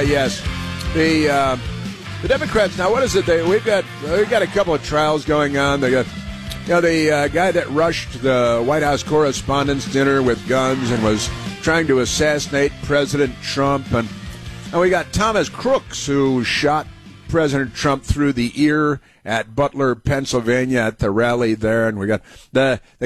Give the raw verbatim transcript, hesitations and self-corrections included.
yes. The uh, the Democrats, now what is it? They, we've got we've got a couple of trials going on. They got, you know, the uh, guy that rushed the White House Correspondents' Dinner with guns and was trying to assassinate President Trump. And, and we got Thomas Crooks, who shot President Trump through the ear at Butler, Pennsylvania, at the rally there. And we got the, the